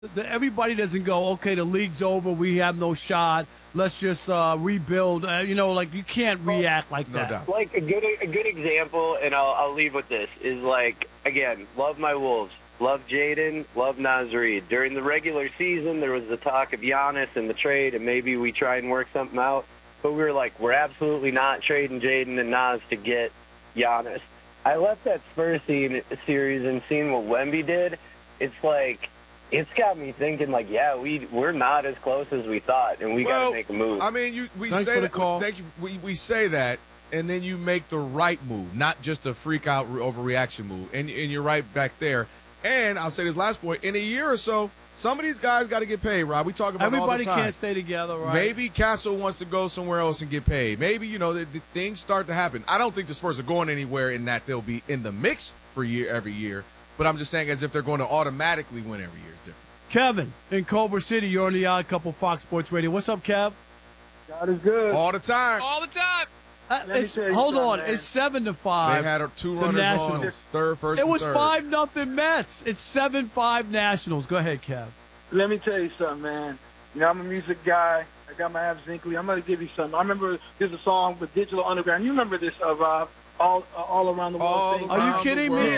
everybody doesn't go, okay, the league's over, we have no shot, let's just rebuild. You can't react like that. doubt. Like a good example, and I'll leave with this, is like, again, love my Wolves. Love Jaden, love Naz Reid. During the regular season, there was the talk of Giannis and the trade, and maybe we try and work something out. But we were like, we're absolutely not trading Jaden and Naz to get Giannis. I left that Spurs series and seeing what Wemby did. It's like, it's got me thinking, like, yeah, we're not as close as we thought, and we got to make a move. I mean, we Thanks say for the that. call. Thank you. We say that, and then you make the right move, not just a freak out overreaction move. And you're right back there. And I'll say this last point: in a year or so, some of these guys got to get paid. Rob, we talk about everybody it all the time. Can't stay together, right? Maybe Castle wants to go somewhere else and get paid. Maybe the things start to happen. I don't think the Spurs are going anywhere in that they'll be in the mix for every year. But I'm just saying, as if they're going to automatically win every year is different. Kevin in Culver City, you're on the Odd Couple Fox Sports Radio. What's up, Kev? God is good. All the time. All the time. Hold on, man. It's 7-5. They had 2 runners Nationals. on first It and was third. 5-0 Mets. It's 7-5 Nationals. Go ahead, Kev. Let me tell you something, man. I'm a music guy. I got my abs Zinkley. I'm going to give you something. I remember there's a song with Digital Underground. You remember this, Rob? All Around the World thing? Are you kidding me?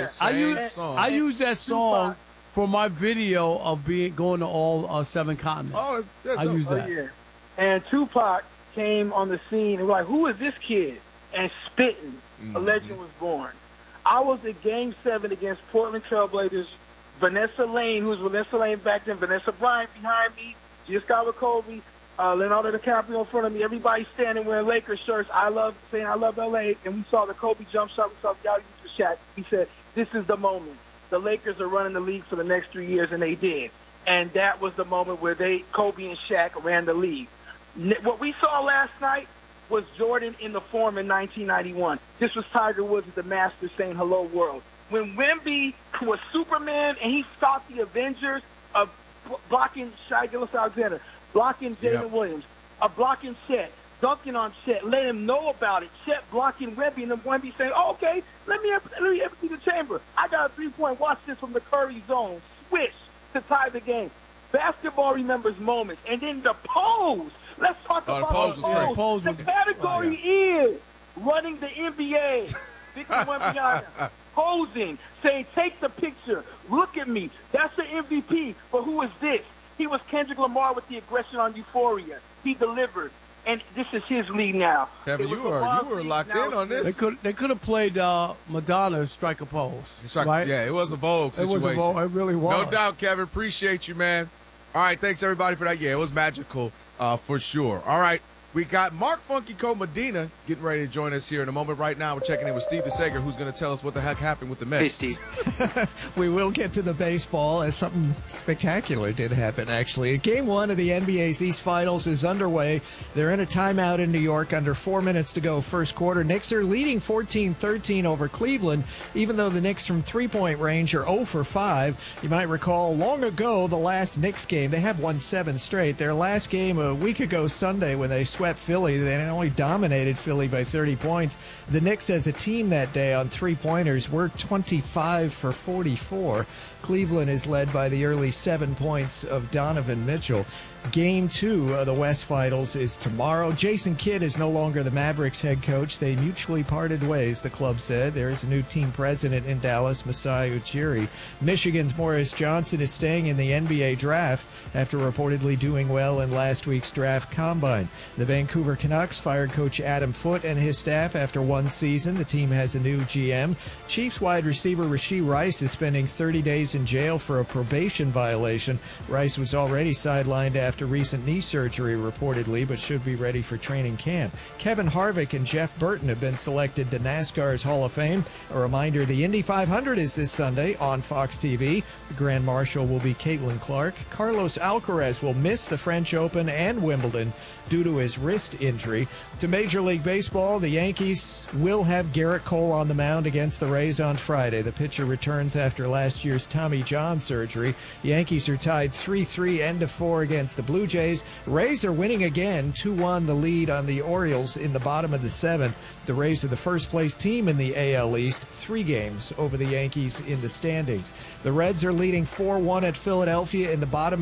I use that song for my video of going to all 7 continents. Oh, that's I use that. Oh, yeah. And Tupac came on the scene and was like, who is this kid? And spitting. A legend was born. I was at Game 7 against Portland Trailblazers. Vanessa Lane, who was Vanessa Lane back then, Vanessa Bryant behind me, Giancarlo Kobe, Leonardo DiCaprio in front of me, everybody standing wearing Lakers shirts, I love LA, and we saw the Kobe jump shot, we saw the Yao use the Shaq. He said, this is the moment. The Lakers are running the league for the next 3 years, and they did. And that was the moment where Kobe and Shaq ran the league. What we saw last night was Jordan in the form in 1991. This was Tiger Woods at the Masters saying, hello, world. When Wemby was Superman and he stopped the Avengers of blocking Shai Gilgeous-Alexander, blocking Jalen Williams, blocking Chet, dunking on Chet, let him know about it. Chet blocking Wemby, and then Wemby saying, oh, okay, let me empty the chamber. I got a 3-point. Watch this from the Curry zone. Swish to tie the game. Basketball remembers moments. And then the pose. Let's talk about the pose. The category is running the NBA. Victor Wembanyama. Posing, saying, take the picture, look at me. That's the MVP. But who is this? He was Kendrick Lamar with the aggression on Euphoria. He delivered. And this is his league now. Kevin, you were locked in on this. They could have played Madonna's Strike a Pose. Right? Yeah, it was a Vogue situation. It really was. No doubt, Kevin. Appreciate you, man. All right, thanks, everybody, for that. Yeah, it was magical for sure. All right. We got Mark Funky Cole Medina getting ready to join us here in a moment. Right now, we're checking in with Steve DeSager, who's going to tell us what the heck happened with the Mets. Hey, Steve. We will get to the baseball as something spectacular did happen, actually. Game 1 of the NBA's East Finals is underway. They're in a timeout in New York, under 4 minutes to go first quarter. Knicks are leading 14-13 over Cleveland, even though the Knicks from three-point range are 0 for 5. You might recall long ago, the last Knicks game, they have won 7 straight. Their last game a week ago Sunday when they swept Philly. They only dominated Philly by 30 points. The Knicks as a team that day on three-pointers were 25 for 44. Cleveland is led by the early 7 points of Donovan Mitchell. Game 2 of the West Finals is tomorrow. Jason Kidd is no longer the Mavericks head coach. They mutually parted ways, the club said. There is a new team president in Dallas, Masai Ujiri. Michigan's Morris Johnson is staying in the NBA draft after reportedly doing well in last week's draft combine. The Vancouver Canucks fired coach Adam Foote and his staff after one season. The team has a new GM. Chiefs wide receiver Rashee Rice is spending 30 days in jail for a probation violation. Rice was already sidelined after recent knee surgery, reportedly, but should be ready for training camp. Kevin Harvick and Jeff Burton have been selected to NASCAR's Hall of Fame. A reminder, the Indy 500 is this Sunday on Fox TV. The Grand Marshal will be Caitlin Clark. Carlos Alcaraz will miss the French Open and Wimbledon due to his wrist injury. To Major League Baseball, the Yankees will have Garrett Cole on the mound against the Rays on Friday. The pitcher returns after last year's time Tommy John surgery. Yankees are tied 3-3, end of 4 against the Blue Jays. Rays are winning again, 2-1 the lead on the Orioles in the bottom of the 7th. The Rays are the first-place team in the AL East, 3 games over the Yankees in the standings. The Reds are leading 4-1 at Philadelphia in the bottom